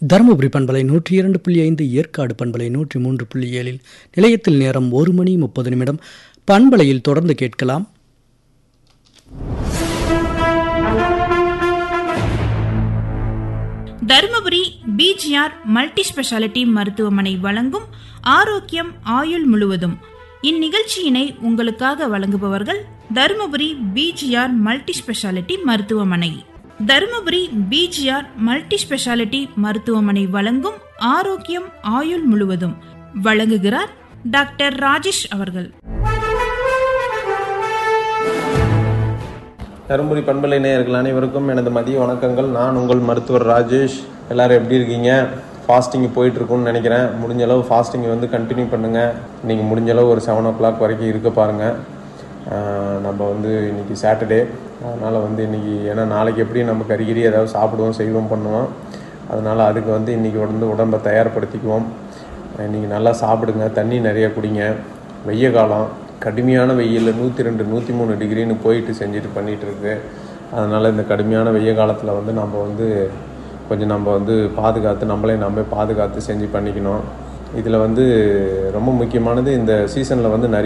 தருமபுரி பண்பலை 102.5, ஏற்காடு பண்பலை 103.7 நிலையத்தில் நேரம் 1:30 பண்பலையில் தொடர்ந்து கேட்கலாம். தருமபுரி பிஜிஆர் மல்டி ஸ்பெஷாலிட்டி மருத்துவமனை வழங்கும் ஆரோக்கியம் ஆயுள் முழுவதும். இந்நிகழ்ச்சியினை உங்களுக்காக வழங்குபவர்கள் தருமபுரி பிஜிஆர் மல்டி ஸ்பெஷாலிட்டி மருத்துவமனை. தருமபுரி பிஜிஆர் மல்டி ஸ்பெஷாலிட்டி மருத்துவமனை வழங்கும் ஆரோக்கியம் ஆயுள் முழுவதும் வழங்குகிறார் டாக்டர் ராஜேஷ் அவர்கள். தருமபுரி பண்பலை நேயர்கள் அனைவருக்கும் எனது மதிய வணக்கங்கள். நான் உங்கள் மருத்துவர் ராஜேஷ். எல்லோரும் எப்படி இருக்கீங்க? ஃபாஸ்டிங் போயிட்டுருக்குன்னு நினைக்கிறேன். முடிஞ்ச அளவு ஃபாஸ்டிங் கண்டினியூ பண்ணுங்கள். இன்றைக்கி முடிஞ்ச அளவு ஒரு 7 o'clock வரைக்கும் இருக்க பாருங்கள். நம்ம இன்றைக்கி சாட்டர்டே, அதனால் இன்றைக்கி ஏன்னா நாளைக்கு எப்படி நம்ம கறிகிரி ஏதாவது சாப்பிடுவோம், செய்வோம், பண்ணுவோம். அதனால் அதுக்கு இன்றைக்கி உடம்பை தயார்படுத்திக்குவோம். இன்றைக்கி நல்லா சாப்பிடுங்க, தண்ணி நிறையா குடிங்க. வெய்ய காலம், கடுமையான வெயில் 102, 103 டிகிரின்னு போயிட்டு செஞ்சுட்டு பண்ணிகிட்ருக்கு. அதனால் இந்த கடுமையான வெய்ய காலத்தில் நம்ம கொஞ்சம் நம்ம பாதுகாத்து நம்மளே பாதுகாத்து செஞ்சு பண்ணிக்கணும். இதில் ரொம்ப முக்கியமானது இந்த சீசனில் நிறைய